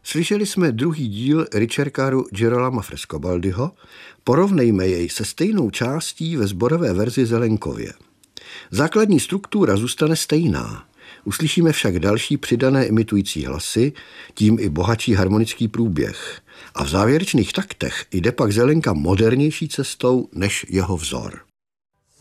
Slyšeli jsme druhý díl Ricercaru Girolama Frescobaldiho, porovnejme jej se stejnou částí ve sborové verzi Zelenkově. Základní struktura zůstane stejná, uslyšíme však další přidané imitující hlasy, tím i bohatší harmonický průběh. A v závěrečných taktech jde pak Zelenka modernější cestou než jeho vzor.